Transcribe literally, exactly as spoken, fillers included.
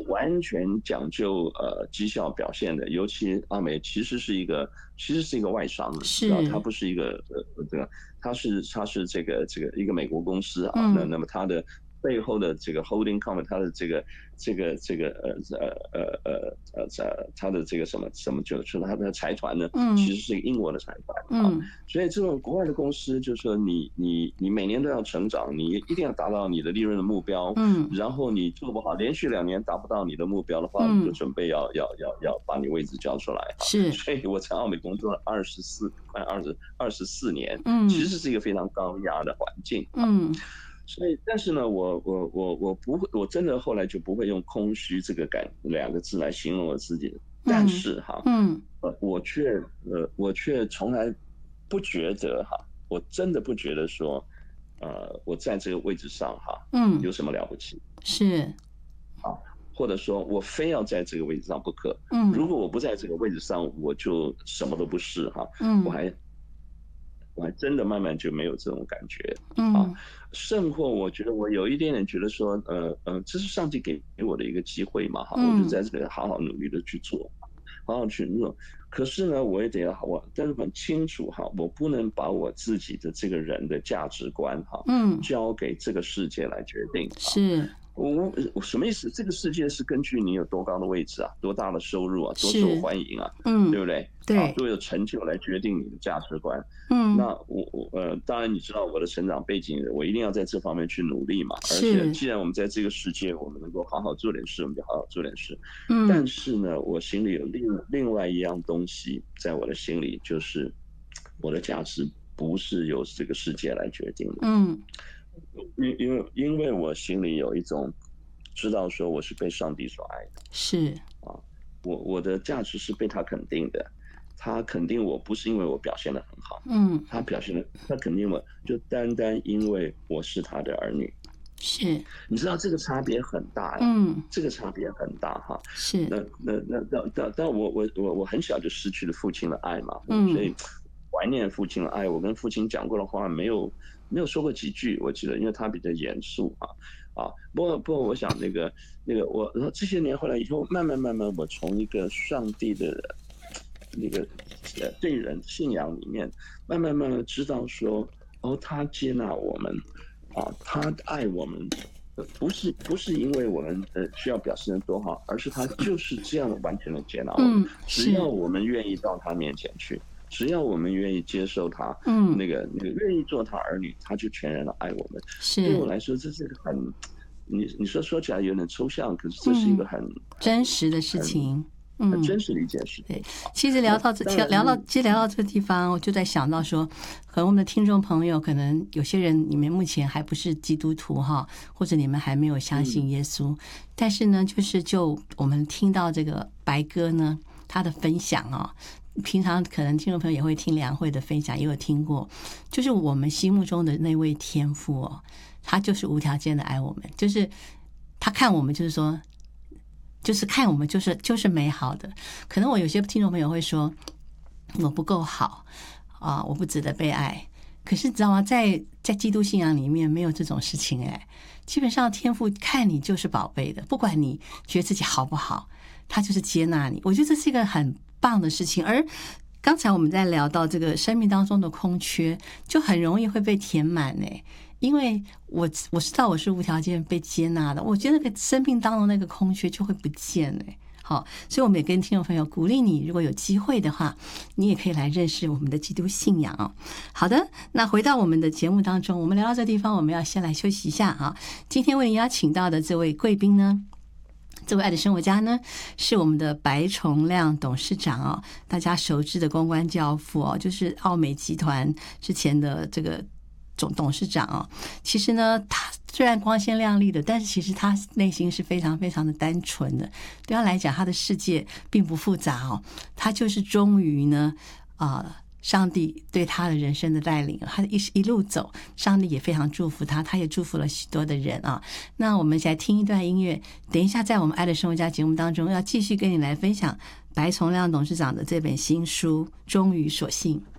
完全讲究呃绩效表现的，尤其奥美其实是一个其实是一个外商，知道它是， 不是一个呃这个，它是它是这个这个一个美国公司啊，那嗯那么它的背后的这个 holding company，它的这个这个这个呃呃呃呃呃呃它的这个什么什么就是它的财团呢，其嗯实是一个英国的财团啊， 嗯所以这种国外的公司就是说你你你每年都要成长，你一定要达到你的利润的目标， 嗯然后你做不好，连续两年达不到你的目标的话，你就嗯， 准备要要要要把你位置交出来哈。 是， 所以我在澳美工作了二十四快二十二十四年，其嗯实是一个非常高压的环境啊。 嗯所以，但是呢，我我我我不会，我真的后来就不会用空虚这个感两个字来形容我自己。但嗯是哈， 嗯呃，我却呃，我却从来不觉得哈，我真的不觉得说，呃，我在这个位置上哈嗯， 有什么了不起是， 啊，或者说我非要在这个位置上不可。 嗯如果我不在这个位置上，我就什么都不是哈。我嗯还我还真的慢慢就没有这种感觉啊， 嗯甚或我觉得我有一点点觉得说，呃呃，这是上帝给我的一个机会嘛，哈，我就嗯在这里好好努力的去做，好好去做。可是呢，我也得要我，但是很清楚哈，我不能把我自己的这个人的价值观哈， 嗯， 交给这个世界来决定啊。 是我我什么意思？这个世界是根据你有多高的位置啊，多大的收入啊，多受是， 欢迎啊，对嗯不对？啊， 对， 多有成就来决定你的价值观。那嗯我我呃，当然你知道我的成长背景，我一定要在这方面去努力嘛。而且是， 既然我们在这个世界，我们能够好好做点事，我们就好好做点事。但嗯是呢，我心里有另另外一样东西，在我的心里就是我的价值不是由这个世界来决定的。 嗯因因为因为我心里有一种知道说我是被上帝所爱的是， 啊，我我的价值是被他肯定的，他肯定我不是因为我表现得很好， 嗯他表现的他肯定我就单单因为我是他的儿女， 是， 你知道这个差别很大呀， 嗯这个差别很大哈。 是， 那那那那那但我我我我很小就失去了父亲的爱嘛，所嗯以怀念父亲的爱。我跟父亲讲过的话没有没有说过几句，我记得，因为他比较严肃啊啊。不过不过，我想那个那个我这些年后来以后，慢慢慢慢，我从一个上帝的那个呃对人信仰里面，慢慢慢慢知道说，哦，他接纳我们啊，他爱我们。呃不是不是因为我们呃需要表现的多好，而是他就是这样完全的接纳我们。 嗯只要是， 我们愿意到他面前去，只要我们愿意接受他， 嗯那个那个愿意做他儿女，他就全然的爱我们。对我是， 来说，这是个很，你你说说起来有点抽象，可是这是一个嗯很真实的事情，嗯。 很真实的一件事情。 对，其实聊到这， 当然聊到其实聊到这个地方，我就在想到说，可能我们的听众朋友，可能有些人你们目前还不是基督徒哈，或者你们还没有相信耶稣，但是呢，就是就我们听到这个白哥呢他的分享哦，平常可能听众朋友也会听梁慧的分享，也有听过，就是我们心目中的那位天父哦，他就是无条件的爱我们，就是他看我们就是说。就是看我们就是就是美好的，可能我有些听众朋友会说我不够好啊，我不值得被爱。可是你知道吗？在在基督信仰里面没有这种事情哎，基本上天父看你就是宝贝的，不管你觉得自己好不好，他就是接纳你。我觉得这是一个很棒的事情。而刚才我们在聊到这个生命当中的空缺，就很容易会被填满哎。因为我我知道我是无条件被接纳的，我觉得那个生命当中那个空缺就会不见了。好，所以我们也跟听众朋友鼓励你，如果有机会的话，你也可以来认识我们的基督信仰哦。好的，那回到我们的节目当中，我们聊到这地方，我们要先来休息一下啊。今天为您邀请到的这位贵宾呢，这位爱的生活家呢，是我们的白崇亮董事长哦，大家熟知的公关教父哦，就是奥美集团之前的这个总董事长哦。其实呢，他虽然光鲜亮丽的，但是其实他内心是非常非常的单纯的。对他来讲，他的世界并不复杂哦，他就是忠于呢啊。呃上帝对他的人生的带领，他一一路走，上帝也非常祝福他，他也祝福了许多的人啊。那我们来听一段音乐，等一下在我们爱的生活家节目当中，要继续跟你来分享白崇亮董事长的这本新书《忠于所信》。